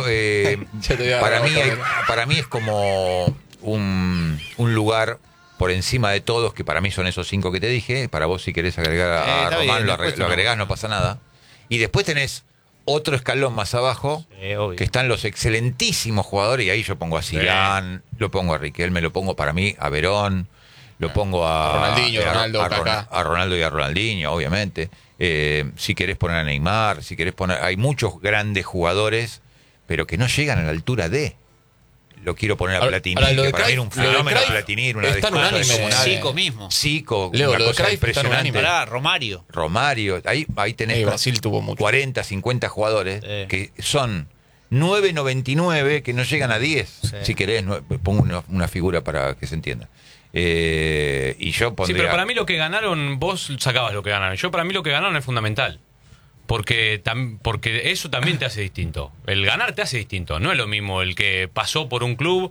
para mí es como un lugar por encima de todos, que para mí son esos 5 que te dije. Para vos, si querés agregar a Román, lo agregás, no pasa nada. Y después tenés otro escalón más abajo, que están los excelentísimos jugadores, y ahí yo pongo a Zidane, lo pongo a Riquelme, lo pongo para mí a Verón, lo pongo a Ronaldinho, a Ronaldo y a Ronaldinho, obviamente. Si querés poner a Neymar, si querés poner... Hay muchos grandes jugadores, pero que no llegan a la altura de... Lo quiero poner a Platini, que para mí era un fenómeno. Platini, una está en un anime. Zico mismo. Zico, Leo, una lo de cosa Cruyff está en un impresionante. anime. Romario. Ahí tenés Brasil tuvo mucho. 40, 50 jugadores que son 9.99 que no llegan a 10. Si querés, pongo una figura para que se entienda. Y yo pondría... Sí, pero para mí lo que ganaron, vos sacabas lo que ganaron. Para mí lo que ganaron es fundamental. Porque eso también te hace distinto. El ganar te hace distinto. No es lo mismo el que pasó por un club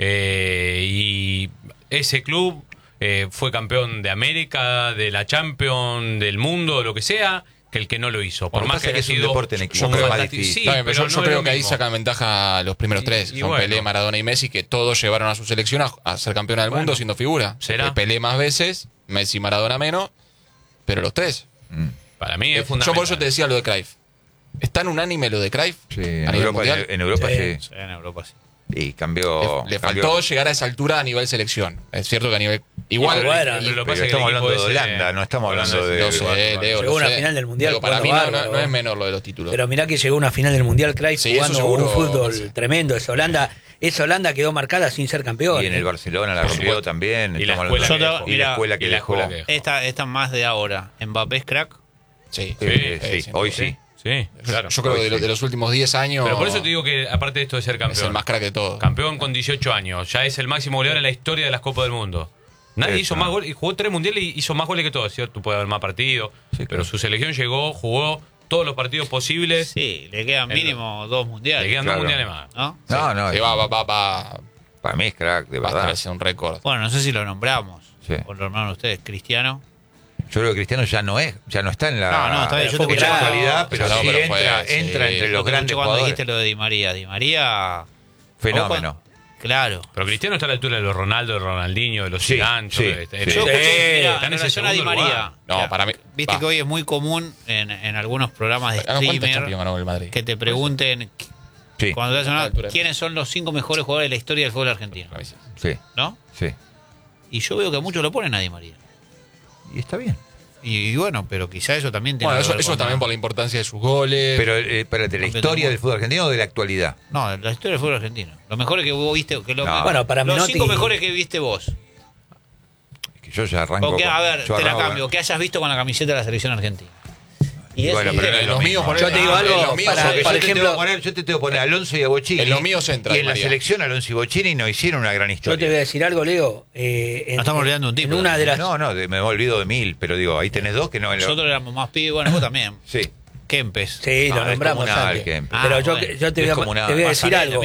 y ese club fue campeón de América, de la Champions, del mundo, lo que sea, que el que no lo hizo. Por más que haya es un sido deporte en equipo, yo más difícil. Sí, pero yo creo que ahí sacan ventaja los primeros tres. Son bueno. Pelé, Maradona y Messi, que todos llevaron a su selección a ser campeona del mundo siendo figura. ¿Será? Pelé más veces, Messi, Maradona menos, pero los tres. Para mí es Yo fundamental. por eso te decía lo de Cruyff. ¿Está en unánime lo de Cruyff? Sí, a nivel mundial. en Europa sí. En Europa sí. Y cambió. Le faltó llegar a esa altura a nivel selección. Es cierto que a nivel... Igual, Pero estamos hablando de Holanda, no estamos hablando de... No sé, Leo, llegó a una final del Mundial. Digo, para mí no es menor lo de los títulos. Pero mirá que llegó a una final del Mundial Cruyff jugando un fútbol tremendo. Esa Holanda quedó marcada sin ser campeón. Y en el Barcelona la rompió también. Y la escuela que dejó. Esta más de ahora. ¿Mbappé es crack? Sí, hoy sí. Sí, claro. Yo creo que de los últimos 10 años... Pero por eso te digo que, aparte de esto de ser campeón, es el más crack de todos. Campeón con 18 años. Ya es el máximo goleador en la historia de las Copas del Mundo. Nadie hizo más goles. Jugó 3 mundiales y hizo más goles que todos. ¿Cierto? Tú puedes haber más partidos. Sí, pero su selección llegó, jugó todos los partidos posibles. Sí, le quedan mínimo 2 mundiales. Le quedan 2 mundiales más. ¿No? No. Sí, va. Para mí es crack, de verdad. Va a ser un récord. Bueno, no sé si lo nombramos. Sí. O lo nombraron ustedes. Cristiano. Yo creo que Cristiano ya no está en la... No, está bien. Yo te escuché actualidad, pero sí pero entra entre los grandes cuando jugadores. dijiste lo de Di María. Di María... Fenómeno. Claro. Pero Cristiano está a la altura de los Ronaldo, de Ronaldinho, de los Zidane. Yo está en relación a Di María. No, para mí... Viste que hoy es muy común en algunos programas de streamer que te pregunten cuando te hacen una, quiénes son los 5 mejores jugadores de la historia del fútbol argentino. Sí. ¿No? Sí. Y yo veo que muchos lo ponen a Di María. Y está bien. Y bueno, pero quizá eso también tiene que ver eso también por la importancia de sus goles. Pero, espérate, ¿la historia del fútbol argentino o de la actualidad? No, la historia del fútbol argentino. Lo mejor que vos viste... Bueno, para los Menotti... 5 mejores que viste vos. Es que yo ya arranco... A ver, te la cambio. Que hayas visto con la camiseta de la selección argentina. Y bueno, pero los míos, yo te digo algo, por ejemplo... Yo te tengo que poner a Alonso y a Bocini. En los míos entra. Y en la selección Alonso y Bocini no hicieron una gran historia. Yo te voy a decir algo, Leo. No estamos olvidando un tipo. En una de las... No, me olvido de 1000, pero digo, ahí tenés 2 que no... Nosotros éramos más pibes, bueno, vos también. Sí. Kempes. Sí, lo nombramos antes. Pero yo te voy a decir algo.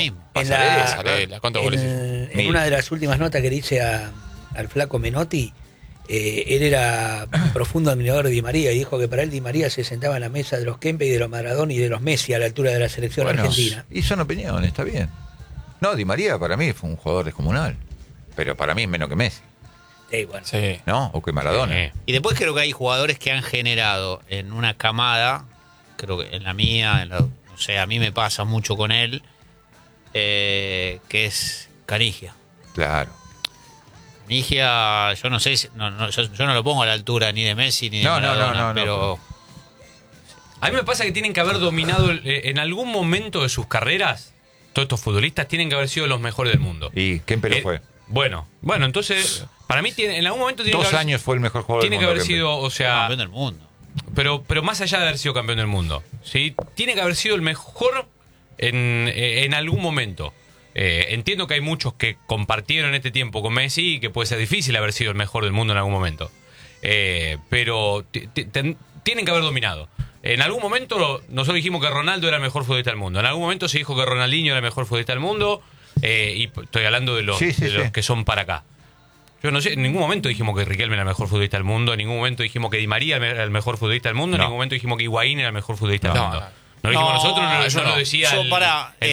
En una de las últimas notas que le hice al flaco Menotti, él era profundo admirador de Di María y dijo que para él Di María se sentaba en la mesa de los Kempes y de los Maradona y de los Messi a la altura de la selección argentina. Y son opiniones, está bien. No, Di María para mí fue un jugador descomunal, pero para mí es menos que Messi. Sí, bueno. Sí. ¿No? O que Maradona. Y después creo que hay jugadores que han generado en una camada, creo que en la mía, no sé, a mí me pasa mucho con él, que es Canigia. Claro. Canigia, yo no sé, yo no lo pongo a la altura ni de Messi ni de Maradona, pero... A mí me pasa que tienen que haber dominado en algún momento de sus carreras, todos estos futbolistas tienen que haber sido los mejores del mundo. ¿Y Kempe lo fue? Bueno, entonces, para mí en algún momento tiene 2 años fue el mejor jugador del mundo. Tiene que haber sido, o sea... campeón del mundo. Pero más allá de haber sido campeón del mundo, ¿sí? Tiene que haber sido el mejor en algún momento. Entiendo que hay muchos que compartieron este tiempo con Messi y que puede ser difícil haber sido el mejor del mundo en algún momento. Pero tienen que haber dominado. En algún momento nosotros dijimos que Ronaldo era el mejor futbolista del mundo. En algún momento se dijo que Ronaldinho era el mejor futbolista del mundo. Y estoy hablando de los que son para acá. Yo no sé, en ningún momento dijimos que Riquelme era el mejor futbolista del mundo. En ningún momento dijimos que Di María era el mejor futbolista del mundo. En ningún momento dijimos que Higuaín era el mejor futbolista del mundo. No lo dijimos nosotros, no lo decía